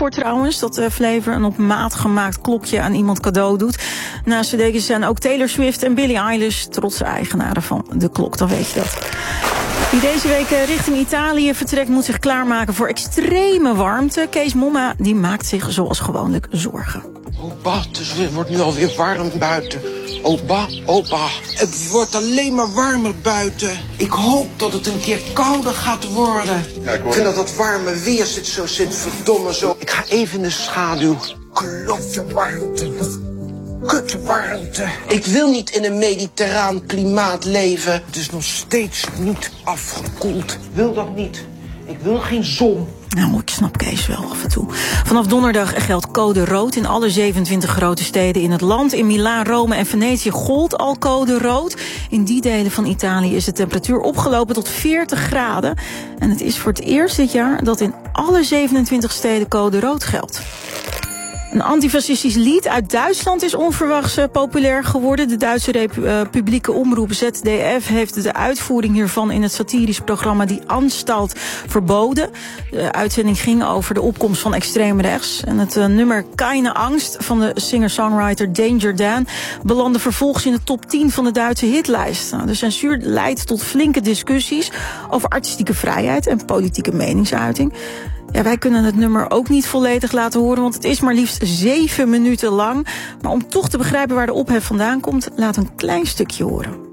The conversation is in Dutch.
voor trouwens, dat Flavor een op maat gemaakt klokje aan iemand cadeau doet. Naast de dekens zijn ook Taylor Swift en Billie Eilish trotse eigenaren van de klok, dan weet je dat. Wie deze week richting Italië vertrekt moet zich klaarmaken voor extreme warmte. Kees Momma die maakt zich zoals gewoonlijk zorgen. Opa, het wordt nu alweer warm buiten. Opa, het wordt alleen maar warmer buiten. Ik hoop dat het een keer kouder gaat worden. Ja, ik vind dat warme weer zit verdomme zo. Ik ga even in de schaduw. Klofje warmte. Kutwarmte. Ik wil niet in een mediterraan klimaat leven. Het is nog steeds niet afgekoeld. Ik wil dat niet. Ik wil geen zon. Nou, ik snap Kees wel af en toe. Vanaf donderdag geldt code rood in alle 27 grote steden in het land. In Milaan, Rome en Venetië gold al code rood. In die delen van Italië is de temperatuur opgelopen tot 40 graden. En het is voor het eerst dit jaar dat in alle 27 steden code rood geldt. Een antifascistisch lied uit Duitsland is onverwachts populair geworden. De Duitse publieke omroep ZDF heeft de uitvoering hiervan in het satirisch programma Die Anstalt verboden. De uitzending ging over de opkomst van extreem rechts. En het nummer Keine Angst van de singer-songwriter Danger Dan belandde vervolgens in de top 10 van de Duitse hitlijst. Nou, de censuur leidt tot flinke discussies over artistieke vrijheid en politieke meningsuiting. Ja, wij kunnen het nummer ook niet volledig laten horen, want het is maar liefst 7 minuten lang. Maar om toch te begrijpen waar de ophef vandaan komt, laat een klein stukje horen.